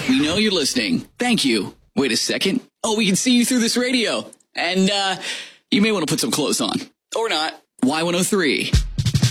We know you're listening. Thank you. Wait a second. Oh, we can see you through this radio. And you may want to put some clothes on. Or not. Y103.